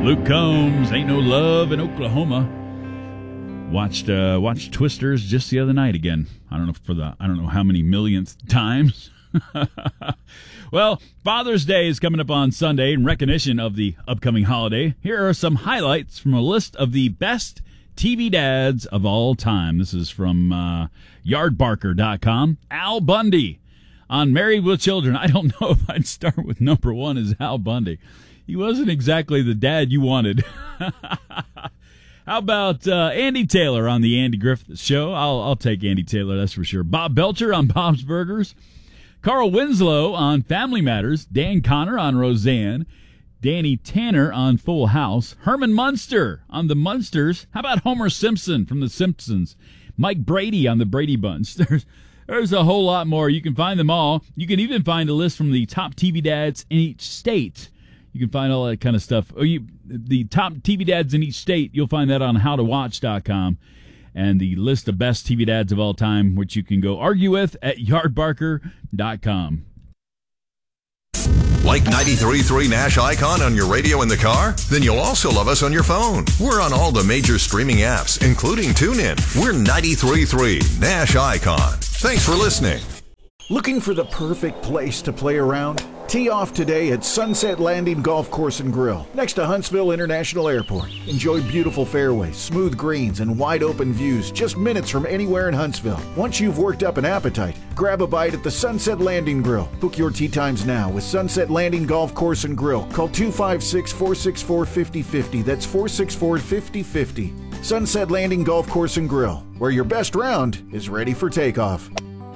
Luke Combs, Ain't No Love in Oklahoma. Watched Twisters just the other night again. I don't know how many millionth times. Well, Father's Day is coming up on Sunday. In recognition of the upcoming holiday, here are some highlights from a list of the best TV dads of all time. This is from yardbarker.com. Al Bundy on Married with Children. I don't know if I'd start with number one as Al Bundy. He wasn't exactly the dad you wanted. How about Andy Taylor on the Andy Griffith Show? I'll take Andy Taylor, that's for sure. Bob Belcher on Bob's Burgers. Carl Winslow on Family Matters. Dan Connor on Roseanne. Danny Tanner on Full House. Herman Munster on The Munsters. How about Homer Simpson from The Simpsons? Mike Brady on The Brady Bunch. There's a whole lot more. You can find them all. You can even find a list from the top TV dads in each state. You can find all that kind of stuff. The top TV dads in each state, you'll find that on howtowatch.com. And the list of best TV dads of all time, which you can go argue with at yardbarker.com. Like 93.3 Nash Icon on your radio in the car? Then you'll also love us on your phone. We're on all the major streaming apps, including TuneIn. We're 93.3 Nash Icon. Thanks for listening. Looking for the perfect place to play around? Tee off today at Sunset Landing Golf Course and Grill, next to Huntsville International Airport. Enjoy beautiful fairways, smooth greens, and wide-open views just minutes from anywhere in Huntsville. Once you've worked up an appetite, grab a bite at the Sunset Landing Grill. Book your tee times now with Sunset Landing Golf Course and Grill. Call 256-464-5050. That's 464-5050. Sunset Landing Golf Course and Grill, where your best round is ready for takeoff.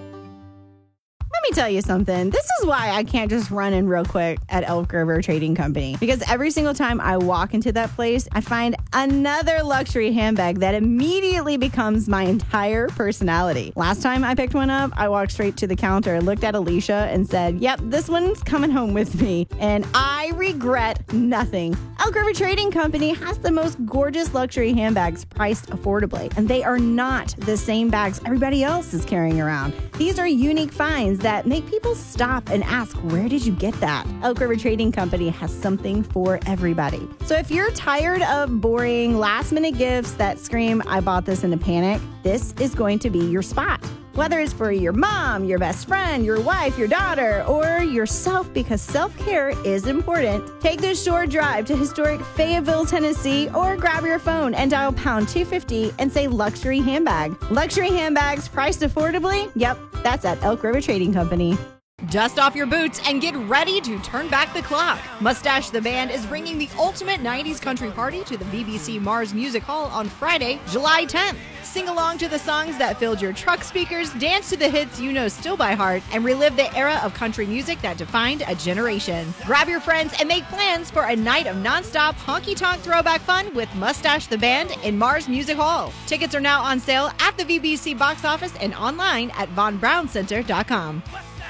Let me tell you something. This is why I can't just run in real quick at Elk River Trading Company. Because every single time I walk into that place, I find another luxury handbag that immediately becomes my entire personality. Last time I picked one up, I walked straight to the counter, looked at Alicia, and said, yep, this one's coming home with me. And I regret nothing. Elk River Trading Company has the most gorgeous luxury handbags priced affordably. And they are not the same bags everybody else is carrying around. These are unique finds that make people stop and ask, where did you get that? Elk River Trading Company has something for everybody. So if you're tired of boring last-minute gifts that scream, I bought this in a panic, this is going to be your spot. Whether it's for your mom, your best friend, your wife, your daughter, or yourself, because self-care is important, take this short drive to historic Fayetteville, Tennessee, or grab your phone and dial pound 250 and say luxury handbag. Luxury handbags priced affordably? Yep, that's at Elk River Trading Company. Dust off your boots and get ready to turn back the clock. Mustache the Band is bringing the ultimate 90s country party to the BBC Mars Music Hall on Friday, July 10th. Sing along to the songs that filled your truck speakers, dance to the hits you know still by heart, and relive the era of country music that defined a generation. Grab your friends and make plans for a night of nonstop honky-tonk throwback fun with Mustache the Band in Mars Music Hall. Tickets are now on sale at the BBC box office and online at vonbrowncenter.com.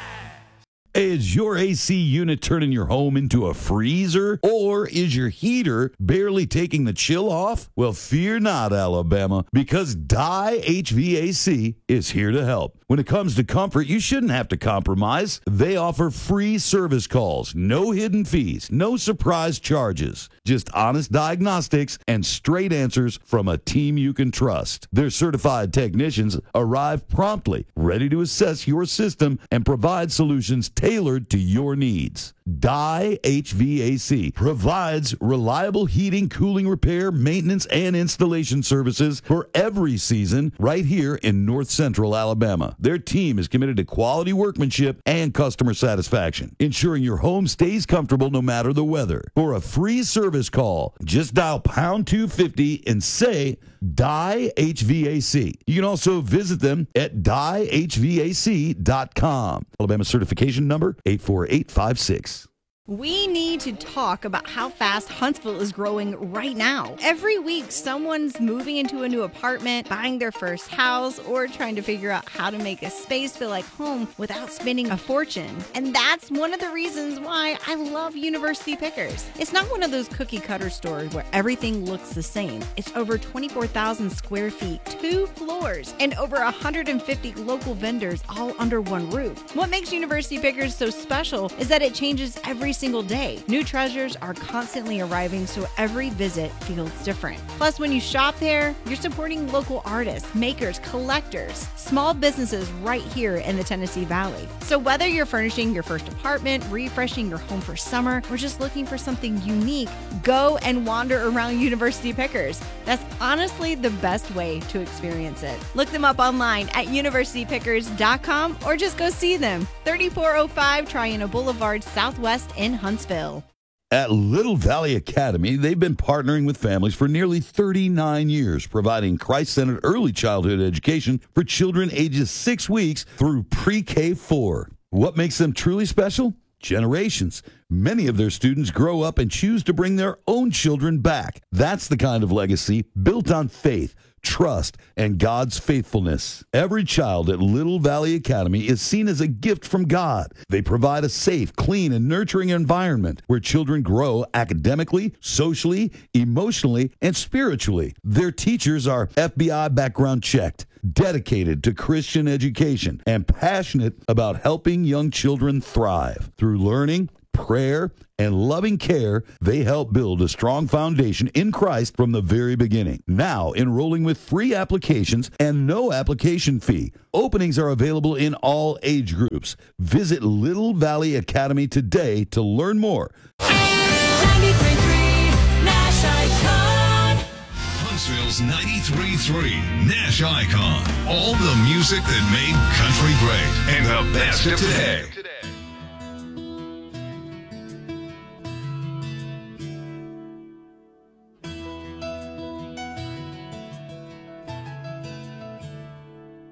Is your AC unit turning your home into a freezer? Or is your heater barely taking the chill off? Well, fear not, Alabama, because Dye HVAC is here to help. When it comes to comfort, you shouldn't have to compromise. They offer free service calls, no hidden fees, no surprise charges, just honest diagnostics and straight answers from a team you can trust. Their certified technicians arrive promptly, ready to assess your system and provide solutions tailored to your needs. Dye HVAC provides reliable heating, cooling, repair, maintenance, and installation services for every season right here in North Central Alabama. Their team is committed to quality workmanship and customer satisfaction, ensuring your home stays comfortable no matter the weather. For a free service call, just dial pound 250 and say Dye HVAC. You can also visit them at dyehvac.com. Alabama certification number 84856. We need to talk about how fast Huntsville is growing right now. Every week, someone's moving into a new apartment, buying their first house, or trying to figure out how to make a space feel like home without spending a fortune. And that's one of the reasons why I love University Pickers. It's not one of those cookie cutter stores where everything looks the same. It's over 24,000 square feet, 2 floors, and over 150 local vendors all under one roof. What makes University Pickers so special is that it changes every single day. New treasures are constantly arriving, so every visit feels different. Plus, when you shop there, you're supporting local artists, makers, collectors, small businesses right here in the Tennessee Valley. So whether you're furnishing your first apartment, refreshing your home for summer, or just looking for something unique, go and wander around University Pickers. That's honestly the best way to experience it. Look them up online at universitypickers.com or just go see them. 3405 Triana Boulevard Southwest in Huntsville. At Little Valley Academy, they've been partnering with families for nearly 39 years, providing Christ-centered early childhood education for children ages 6 weeks through pre-K 4. What makes them truly special? Generations. Many of their students grow up and choose to bring their own children back. That's the kind of legacy built on faith, trust, and God's faithfulness. Every child at Little Valley Academy is seen as a gift from God. They provide a safe, clean, and nurturing environment where children grow academically, socially, emotionally, and spiritually. Their teachers are FBI background checked, dedicated to Christian education, and passionate about helping young children thrive. Through learning, prayer, and loving care, they help build a strong foundation in Christ from the very beginning. Now, enrolling with free applications and no application fee. Openings are available in all age groups. Visit Little Valley Academy today to learn more. 93.3 Nash Icon. Huntsville's 93.3 Nash Icon. All the music that made country great and the best of today.